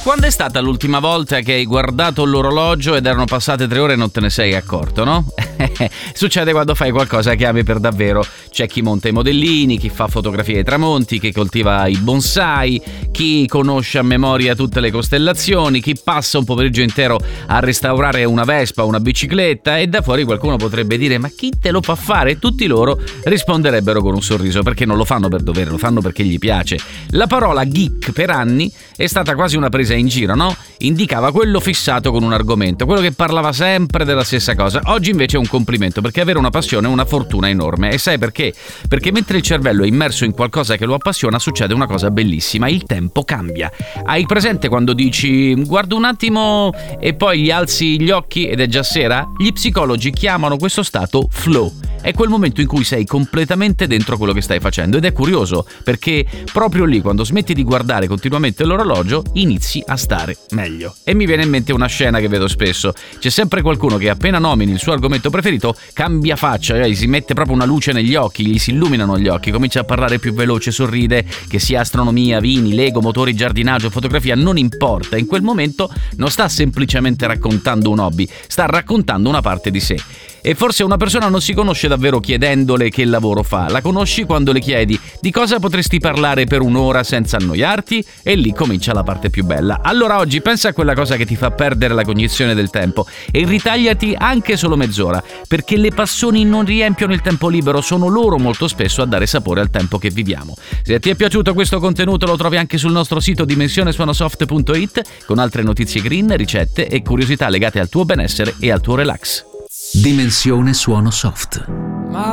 Quando è stata l'ultima volta che hai guardato l'orologio ed erano passate 3 ore e non te ne sei accorto, no? Succede quando fai qualcosa che ami per davvero. C'è chi monta i modellini, chi fa fotografie ai tramonti, chi coltiva i bonsai, chi conosce a memoria tutte le costellazioni, chi passa un pomeriggio intero a restaurare una Vespa o una bicicletta, e da fuori qualcuno potrebbe dire: ma chi te lo fa fare? Tutti loro risponderebbero con un sorriso, perché non lo fanno per dovere, lo fanno perché gli piace. La parola geek per anni è stata quasi una presa in giro, no? Indicava quello fissato con un argomento, quello che parlava sempre della stessa cosa. Oggi invece è un complimento, perché avere una passione è una fortuna enorme. E sai perché? Perché mentre il cervello è immerso in qualcosa che lo appassiona, succede una cosa bellissima: il tempo cambia. Hai presente quando dici guardo un attimo e poi gli alzi gli occhi ed è già sera? Gli psicologi chiamano questo stato flow. È quel momento in cui sei completamente dentro quello che stai facendo, ed è curioso perché proprio lì, quando smetti di guardare continuamente l'orologio, inizi a stare meglio. E mi viene in mente una scena che vedo spesso: c'è sempre qualcuno che appena nomini il suo argomento preferito cambia faccia, gli si mette proprio una luce negli occhi, gli si illuminano gli occhi, comincia a parlare più veloce, sorride, che sia astronomia, vini, Lego, motori, giardinaggio, fotografia, non importa. In quel momento non sta semplicemente raccontando un hobby, sta raccontando una parte di sé. E forse una persona non si conosce davvero chiedendole che lavoro fa, la conosci quando le chiedi di cosa potresti parlare per un'ora senza annoiarti, e lì comincia la parte più bella. Allora oggi pensa a quella cosa che ti fa perdere la cognizione del tempo e ritagliati anche solo mezz'ora, perché le passioni non riempiono il tempo libero, sono loro molto spesso a dare sapore al tempo che viviamo. Se ti è piaciuto questo contenuto lo trovi anche sul nostro sito dimensionesuonosoft.it, con altre notizie green, ricette e curiosità legate al tuo benessere e al tuo relax. Dimensione Suono Soft.